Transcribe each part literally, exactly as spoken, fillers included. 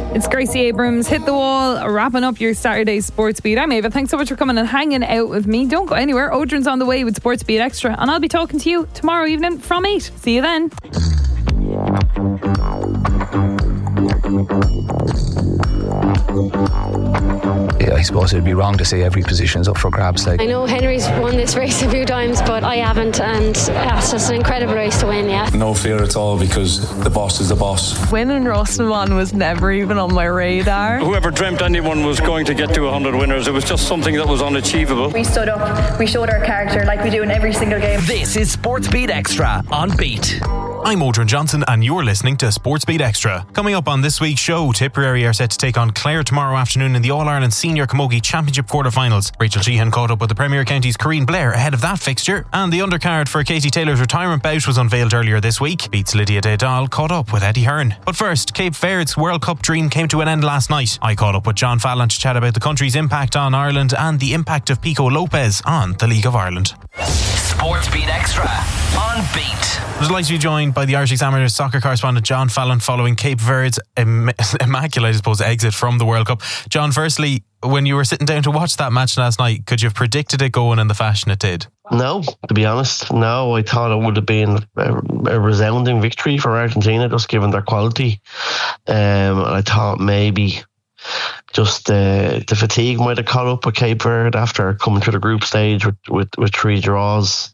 It's Gracie Abrams, Hit the Wall, wrapping up your Saturday Sports Beat. I'm Ava. Thanks so much for coming and hanging out with me. Don't go anywhere. Odrin's on the way with Sports Beat Extra, and I'll be talking to you tomorrow evening from eight. See you then. Yeah, I suppose it'd be wrong to say every position's up for grabs. Like, I know Henry's won this race a few times, but I haven't, and yeah, it's just an incredible race to win, yeah. No fear at all, because the boss is the boss. Winning Roscommon was never even on my radar. Whoever dreamt anyone was going to get to one hundred winners, it was just something that was unachievable. We stood up, we showed our character like we do in every single game. This is Sports Beat Extra on Beat. I'm Odrin Johnson and you're listening to Sports Beat Extra. Coming up on this week's show, Tipperary are set to take on Clare tomorrow afternoon in the All-Ireland Senior Camogie Championship quarter-finals. Rachel Sheehan caught up with the Premier County's Corrine Blair ahead of that fixture. And the undercard for Katie Taylor's retirement bout was unveiled earlier this week. Beats Lydia Daydal caught up with Eddie Hearn. But first, Cape Verde's World Cup dream came to an end last night. I caught up with John Fallon to chat about the country's impact on Ireland and the impact of Pico Lopez on the League of Ireland. Sports Beat Extra on Beat. I was like to be joined by the Irish Examiner's soccer correspondent John Fallon following Cape Verde's Im- immaculate, I suppose, exit from the World Cup. John, firstly, when you were sitting down to watch that match last night, could you have predicted it going in the fashion it did? No, to be honest, no. I thought it would have been a, a resounding victory for Argentina, just given their quality. Um, I thought maybe just uh, the fatigue might have caught up with Cape Verde after coming through the group stage with, with, with three draws.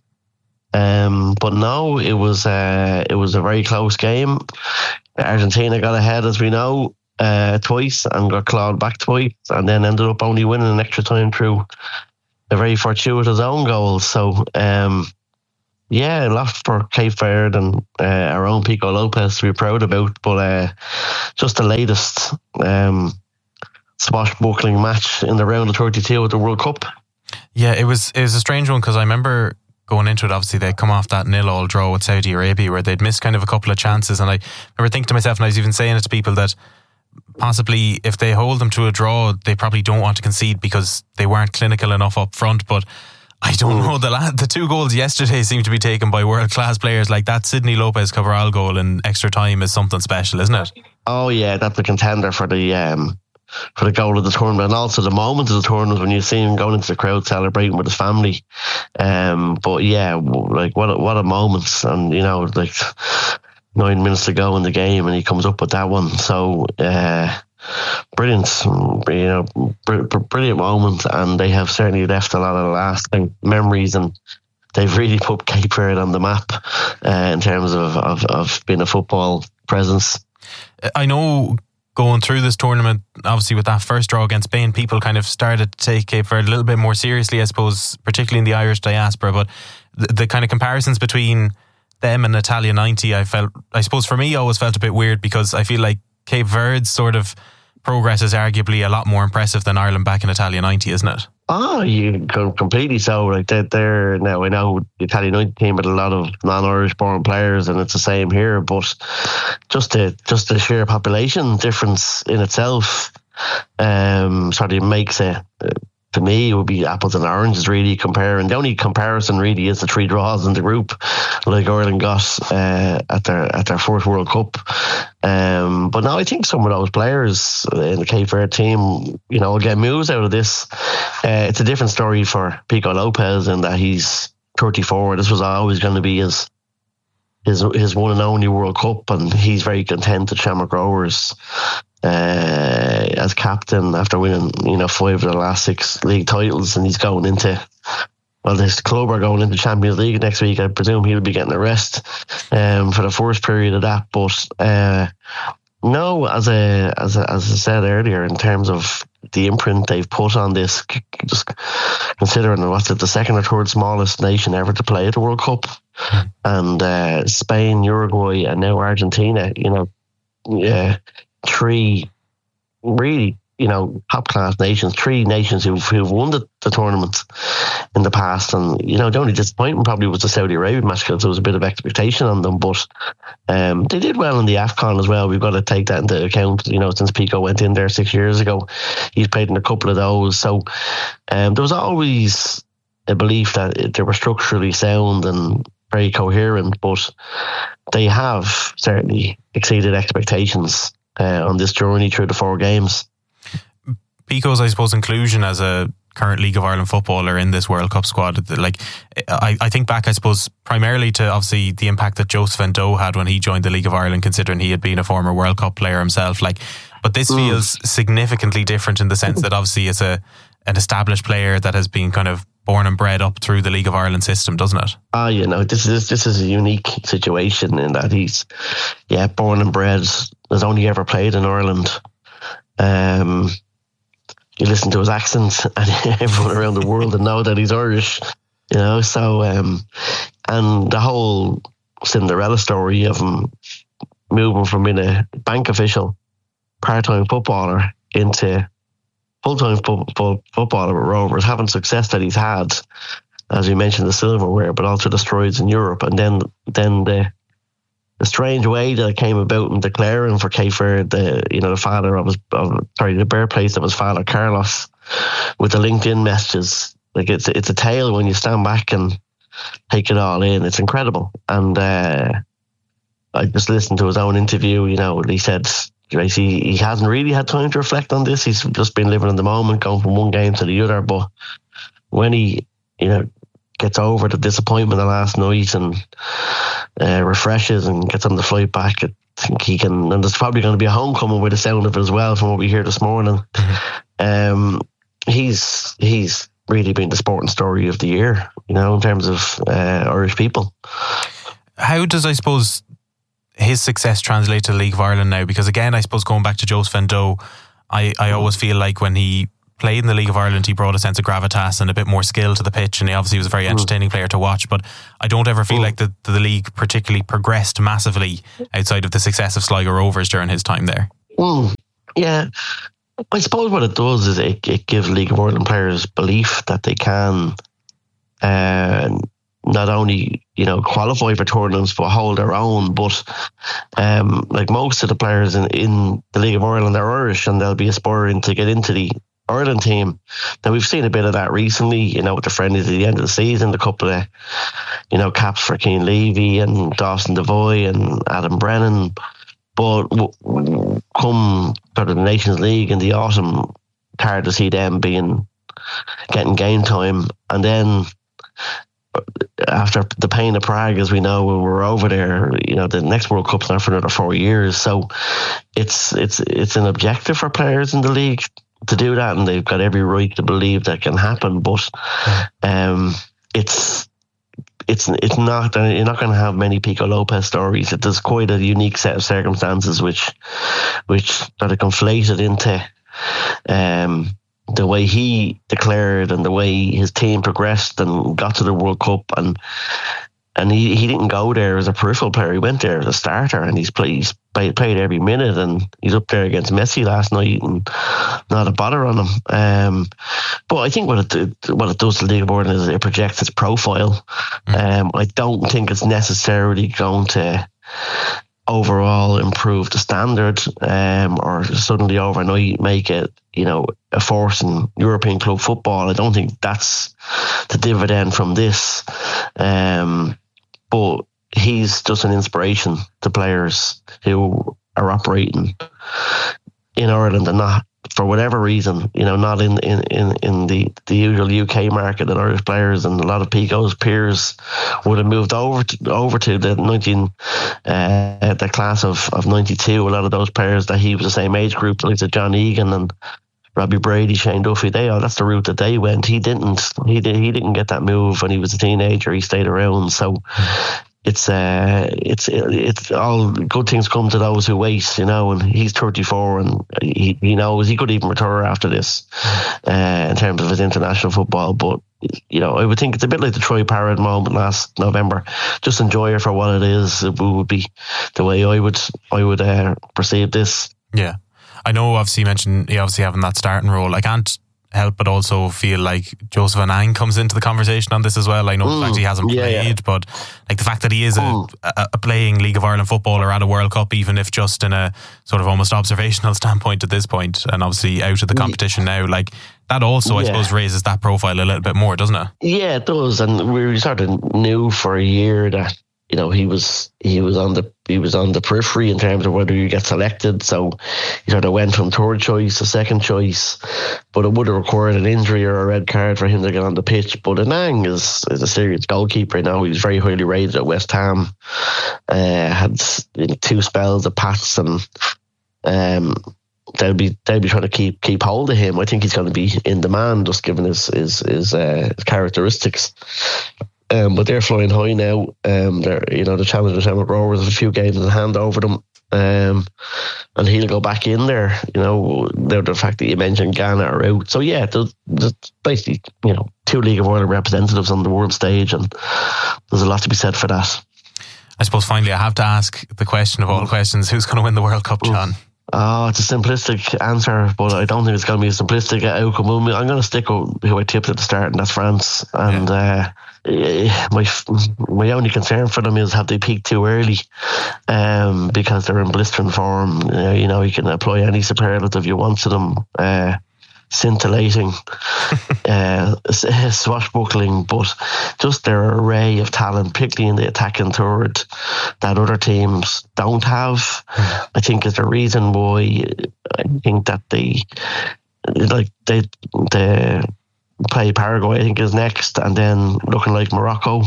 Um, but no, it was uh, it was a very close game. Argentina got ahead, as we know, uh, twice and got clawed back twice, and then ended up only winning an extra time through a very fortuitous own goal. So, um, yeah, a lot for Cape Verde and uh, our own Pico Lopez to be proud about. But uh, just the latest um, swashbuckling match in the round of thirty-two at the World Cup. Yeah, it was it was a strange one because I remember going into it, obviously they'd come off that nil-all draw with Saudi Arabia where they'd missed kind of a couple of chances, and I remember thinking to myself, and I was even saying it to people, that possibly if they hold them to a draw, they probably don't want to concede because they weren't clinical enough up front. But I don't know, the la- the two goals yesterday seem to be taken by world-class players. Like that Sidney Lopez Cabral goal in extra time is something special, isn't it? Oh yeah, that's a contender for the um, for the goal of the tournament, and also the moment of the tournament when you see him going into the crowd celebrating with his family. Um, but yeah, like what a, what a moment, and you know, like nine minutes to go in the game, and he comes up with that one. So uh, brilliant, you know, br- br- brilliant moment, and they have certainly left a lot of lasting memories, and they've really put Cape Verde on the map uh, in terms of, of of being a football presence. I know, going through this tournament, obviously with that first draw against Spain, people kind of started to take Cape Verde a little bit more seriously, I suppose, particularly in the Irish diaspora. But the, the kind of comparisons between them and Italia ninety, I felt, I suppose for me, always felt a bit weird, because I feel like Cape Verde's sort of progress is arguably a lot more impressive than Ireland back in Italia ninety, isn't it? Oh, you go completely so. Like they're, they're now, I know the Italian ninety team had a lot of non-Irish born players, and it's the same here. But just the just the sheer population difference in itself, um, sort of makes it. Uh, to me, it would be apples and oranges, really, comparing. The only comparison really is the three draws in the group, like Ireland got uh, at their at their fourth World Cup. Um, but now I think some of those players in the Cape Verde team, you know, will get moves out of this. Uh, it's a different story for Pico Lopez in that he's thirty-four. This was always going to be his his his one and only World Cup, and he's very content at Shamrock Rovers uh, as captain after winning, you know, five of the last six league titles, and he's going into, well, this club are going into Champions League next week. I presume he'll be getting a rest um, for the first period of that. But uh, no, as a, as a, as I said earlier, in terms of the imprint they've put on this, just considering what's it, the second or third smallest nation ever to play at the World Cup, and uh, Spain, Uruguay, and now Argentina, you know, yeah, three really, you know, top class nations, three nations who've, who've won the, the tournament in the past. And, you know, the only disappointment probably was the Saudi Arabia match, because there was a bit of expectation on them, but um, they did well in the AFCON as well. We've got to take that into account. You know, since Pico went in there six years ago, he's played in a couple of those. So um, there was always a belief that they were structurally sound and very coherent, but they have certainly exceeded expectations uh, on this journey through the four games. Pico's, I suppose, inclusion as a current League of Ireland footballer in this World Cup squad, like I, I think back, I suppose, primarily to obviously the impact that Joseph Endo had when he joined the League of Ireland, considering he had been a former World Cup player himself. Like, but this mm. feels significantly different in the sense that obviously it's a an established player that has been kind of born and bred up through the League of Ireland system, doesn't it? Ah, you know, this is this is a unique situation in that he's, yeah, born and bred, has only ever played in Ireland. Um, you listen to his accent, and everyone around the world will know that he's Irish. You know, so um, and the whole Cinderella story of him moving from being a bank official, part-time footballer, into full-time fo- fo- footballer with Rovers, having success that he's had, as we mentioned, the silverware, but also the strides in Europe, and then then the the strange way that it came about him declaring for Cape Verde, the you know the father of his of, sorry the birthplace of his father Carlos, with the LinkedIn messages. Like it's it's a tale when you stand back and take it all in. It's incredible. And uh, I just listened to his own interview. You know, he said he he hasn't really had time to reflect on this. He's just been living in the moment, going from one game to the other. But when he you know gets over the disappointment of last night and uh, refreshes and gets on the flight back, I think he can. And there's probably going to be a homecoming with the sound of it as well, from what we hear this morning. Um, he's he's. really been the sporting story of the year, you know, in terms of uh, Irish people. How does, I suppose, his success translate to the League of Ireland now? Because again, I suppose going back to Joseph Endo, I, I always feel like when he played in the League of Ireland, he brought a sense of gravitas and a bit more skill to the pitch, and he obviously was a very entertaining mm. player to watch, but I don't ever feel mm. like the, the league particularly progressed massively outside of the success of Sligo Rovers during his time there. Mm. Yeah. I suppose what it does is it, it gives League of Ireland players belief that they can uh, not only, you know, qualify for tournaments but hold their own. But um, like most of the players in, in the League of Ireland are Irish, and they'll be aspiring to get into the Ireland team. Now we've seen a bit of that recently, you know, with the friendlies at the end of the season, a couple of, you know, caps for Cian Levy and Dawson Devoy and Adam Brennan. But come for the Nations League in the autumn, it's hard to see them being getting game time. And then after the pain of Prague, as we know, when we're over there, you know, the next World Cup's not for another four years. So it's it's it's an objective for players in the league to do that, and they've got every right to believe that can happen. But um, it's. It's it's not you're not going to have many Pico Lopez stories. It is quite a unique set of circumstances, which which sort of conflated into um, the way he declared and the way his team progressed and got to the World Cup, and and he, he didn't go there as a peripheral player. He went there as a starter, and he's played he's played, played every minute, and he's up there against Messi last night, and not a bother on him. Um, but I think what it what it does to the League of Ireland is it projects its profile. Um, I don't think it's necessarily going to overall improve the standard, um, or suddenly overnight make it, you know, a force in European club football. I don't think that's the dividend from this. Um, but he's just an inspiration to players who are operating in Ireland and not, for whatever reason, you know, not in, in, in, in the, the usual U K market that Irish players and a lot of Pico's peers would have moved over to, over to the nineteen uh, the class of, of ninety-two. A lot of those players that he was the same age group, like John Egan and Robbie Brady, Shane Duffy, they all, that's the route that they went. He didn't. He did. He didn't get that move when he was a teenager. He stayed around. So it's uh, it's it's all good things come to those who wait, you know. And he's thirty-four, and he, he knows he could even retire after this uh, in terms of his international football. But you know, I would think it's a bit like the Troy Parrott moment last November. Just enjoy it for what it is. It would be the way I would I would uh, perceive this. Yeah. I know obviously you mentioned he obviously having that starting role. I can't help but also feel like Joseph Anang comes into the conversation on this as well. I know mm, the fact he hasn't yeah, played, yeah. but like the fact that he is mm. a, a playing League of Ireland footballer at a World Cup, even if just in a sort of almost observational standpoint at this point, and obviously out of the competition now, like that also, I yeah. suppose, raises that profile a little bit more, doesn't it? Yeah, it does. And we sort of knew for a year that you know, he was he was on the he was on the periphery in terms of whether you get selected. So he sort of went from third choice to second choice, but it would have required an injury or a red card for him to get on the pitch. But Anang is is a serious goalkeeper now. He's very highly rated at West Ham. Uh, had you know, two spells at Pats, and um, they'll be they'll be trying to keep keep hold of him. I think he's going to be in demand, just given his his his, uh, his characteristics. Um, but they're flying high now. Um, they're, you know, the Challengers Emmet Rovers have a few games in hand over them. Um, and he'll go back in there. You know, the fact that you mentioned Ghana are out. So yeah, there's, there's basically, you know, two League of Ireland representatives on the world stage, and there's a lot to be said for that. I suppose finally I have to ask the question of all questions: who's going to win the World Cup, John? Oh, it's a simplistic answer, but I don't think it's going to be a simplistic outcome. I'm going to stick with who I tipped at the start, and that's France. And yeah. uh, my my only concern for them is have they peaked too early, um, because they're in blistering form. Uh, you know, you can apply any superlative you want to them. Uh, scintillating, uh, swashbuckling, but just their array of talent, particularly in the attacking third, that other teams don't have, I think is the reason why I think that they like they they play Paraguay, I think, is next, and then looking like Morocco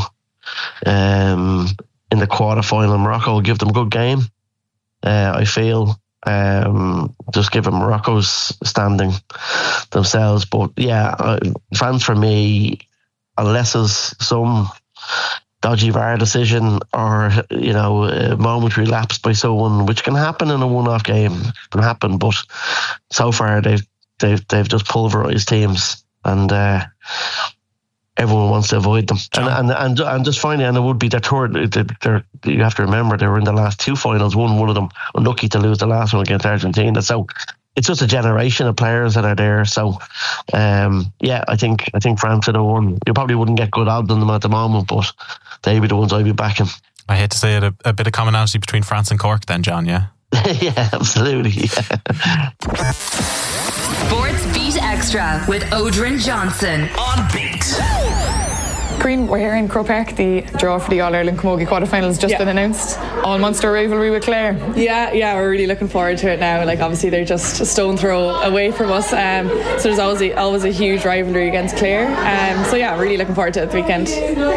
um, in the quarter-final. Morocco will give them a good game, uh, I feel. Um, just given Morocco's standing themselves, but yeah, uh, France for me, unless there's some dodgy V A R decision or you know a momentary lapse by someone, which can happen in a one-off game, can happen. But so far they've they've they've just pulverised teams, and uh, everyone wants to avoid them. And, and and and just finally, and it would be their third. They're, you have to remember they were in the last two finals. Won one of them, unlucky to lose the last one against Argentina. So it's just a generation of players that are there. So um, yeah, I think I think France would have won. You probably wouldn't get good odds on them at the moment, but they'd be the ones I'd be backing. I hate to say it, a, a bit of commonality between France and Cork, then, John. Yeah. Yeah, absolutely. Yeah. Sports Beat Extra with Odrin Johnson on Beat. Green, we're here in Croke Park. The draw for the All-Ireland Camogie quarterfinals just yeah. been announced. All-Munster rivalry with Clare. Yeah, yeah, we're really looking forward to it now. Like, obviously they're just a stone throw away from us, um, so there's always a, always a huge rivalry against Clare. Um, so yeah, really looking forward to it the weekend.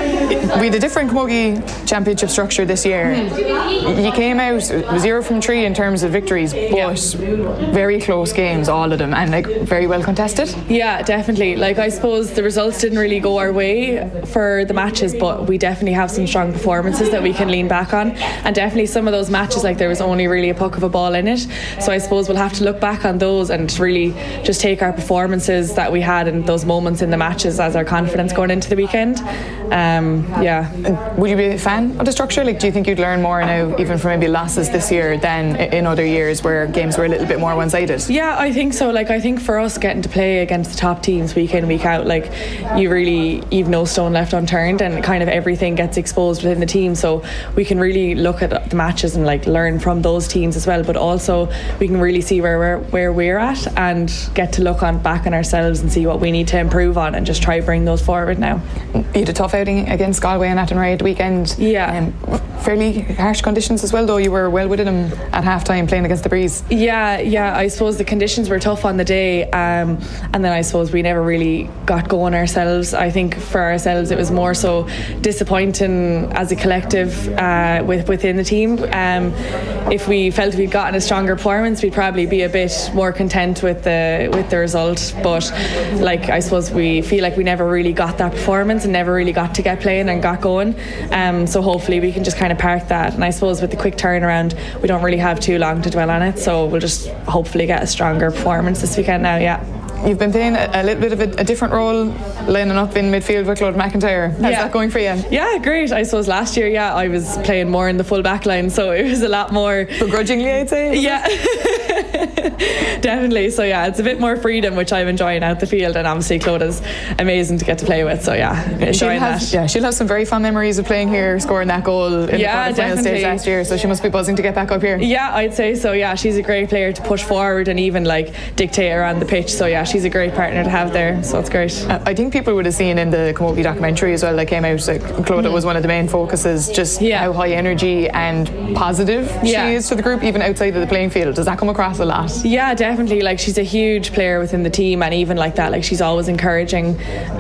We had a different Camogie championship structure this year. Mm. You came out zero from three in terms of victories, but yeah. very close games, all of them, and like very well contested. Yeah, definitely. Like, I suppose the results didn't really go our way for the matches, but we definitely have some strong performances that we can lean back on, and definitely some of those matches, like, there was only really a puck of a ball in it, so I suppose we'll have to look back on those and really just take our performances that we had in those moments in the matches as our confidence going into the weekend. Um, yeah. Would you be a fan of the structure? Like, do you think you'd learn more now, even from maybe losses this year, than in other years where games were a little bit more one-sided? Yeah, I think so. Like, I think for us getting to play against the top teams week in, week out, like, you really, you've no stone left unturned, and kind of everything gets exposed within the team, so we can really look at the matches and like learn from those teams as well, but also we can really see where we're where we're at and get to look on back on ourselves and see what we need to improve on and just try to bring those forward now. You had a tough outing against Galway and Athenry at the weekend. Yeah. Um, fairly harsh conditions as well, though. You were well within them at half time playing against the breeze. Yeah, yeah, I suppose the conditions were tough on the day, um, and then I suppose we never really got going ourselves. I think for ourselves it was more so disappointing as a collective uh, with, within the team. Um, if we felt we'd gotten a stronger performance, we'd probably be a bit more content with the with the result, but like, I suppose we feel like we never really got that performance and never really got to get playing and got going, um, so hopefully we can just kind of park that, and I suppose with the quick turnaround we don't really have too long to dwell on it, so we'll just hopefully get a stronger performance this weekend now. Yeah. You've been playing a, a little bit of a, a different role, lining up in midfield with Claude McIntyre. How's yeah. that going for you? Yeah, great. I suppose last year, yeah, I was playing more in the full back line, so it was a lot more... Begrudgingly, I'd say? Yeah. definitely. So yeah, it's a bit more freedom, which I'm enjoying out the field, and obviously Clodagh's amazing to get to play with. So yeah, enjoying she'll have, that. Yeah, she'll have some very fond memories of playing here, scoring that goal in yeah, the final stage last year. So she must be buzzing to get back up here. Yeah, I'd say so. Yeah, she's a great player to push forward and even like dictate around the pitch. So yeah, she's a great partner to have there. So it's great. Uh, I think people would have seen in the Camogie documentary as well that came out, like Clodagh mm. was one of the main focuses, just yeah. how high energy and positive yeah. she is to the group, even outside of the playing field. Does that come across a lot? Yeah, definitely. Like, she's a huge player within the team, and even like that, like she's always encouraging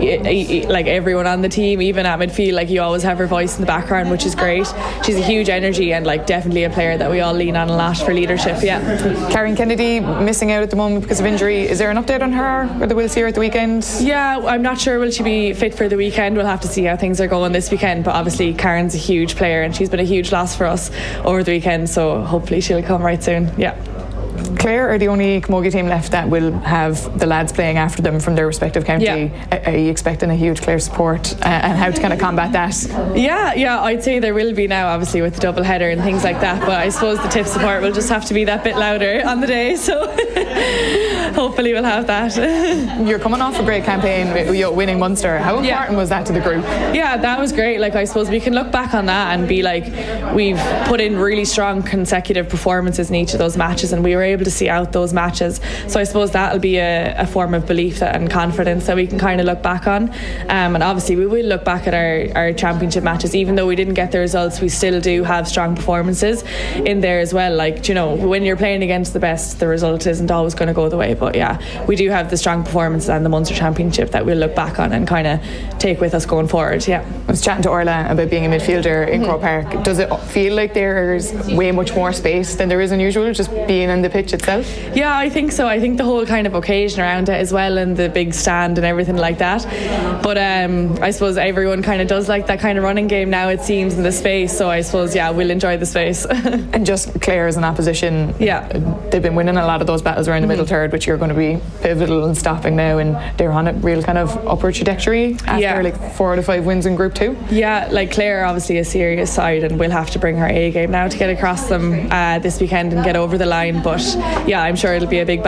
like everyone on the team, even at midfield. Like, you always have her voice in the background, which is great. She's a huge energy and like definitely a player that we all lean on a lot for leadership. Yeah. Karen Kennedy missing out at the moment because of injury. Is there an update on her, whether we'll see her at the weekend? Yeah, I'm not sure will she be fit for the weekend. We'll have to see how things are going this weekend, but obviously Karen's a huge player and she's been a huge loss for us over the weekend, so hopefully she'll come right soon. Yeah. Clare are the only camogie team left that will have the lads playing after them from their respective county. Yeah. Are you expecting a huge Clare support, uh, and how to kind of combat that? Yeah, yeah, I'd say there will be now, obviously with the double header and things like that, but I suppose the tip support will just have to be that bit louder on the day, so hopefully we'll have that. You're coming off a great campaign with winning Munster. How important yeah. was that to the group? Yeah, that was great. Like, I suppose we can look back on that and be like, we've put in really strong consecutive performances in each of those matches, and we were able to see out those matches. So I suppose that'll be a, a form of belief that, and confidence that we can kind of look back on. Um, and obviously we will look back at our, our championship matches. Even though we didn't get the results, we still do have strong performances in there as well. Like, you know, when you're playing against the best, the result isn't always going to go the way. But yeah, we do have the strong performances and the Munster Championship that we'll look back on and kind of take with us going forward. Yeah. I was chatting to Orla about being a midfielder in mm-hmm. Croke Park. Does it feel like there's way much more space than there is unusual, just being on the pitch itself? Yeah, I think so. I think the whole kind of occasion around it as well, and the big stand and everything like that. But um, I suppose everyone kind of does like that kind of running game now, it seems, in the space. So I suppose, yeah, we'll enjoy the space. And just Clare as an opposition, yeah, they've been winning a lot of those battles around the mm-hmm. middle third, which you're going to be pivotal in stopping now, and they're on a real kind of upward trajectory after yeah. like four out of five wins in Group Two. Yeah, like Clare obviously a serious side, and we'll have to bring her A game now to get across them uh, this weekend and get over the line. But yeah, I'm sure it'll be a big battle